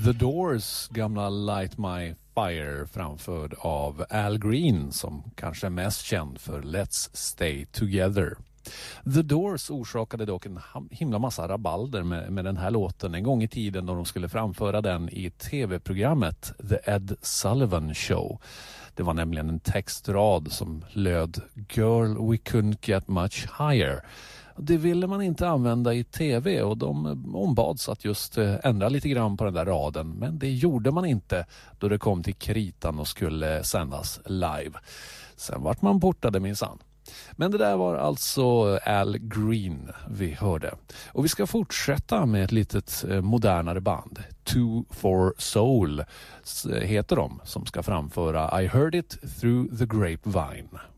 The Doors gamla Light My Fire framförd av Al Green som kanske är mest känd för Let's Stay Together. The Doors orsakade dock en himla massa rabalder med den här låten en gång i tiden då de skulle framföra den i tv-programmet The Ed Sullivan Show. Det var nämligen en textrad som löd Girl, we couldn't get much higher. Det ville man inte använda i tv och de ombads att just ändra lite grann på den där raden. Men det gjorde man inte då det kom till kritan och skulle sändas live. Sen vart man portade minsann. Men det där var alltså Al Green vi hörde. Och vi ska fortsätta med ett litet modernare band. 2 for Soul heter de som ska framföra I Heard It Through the Grapevine.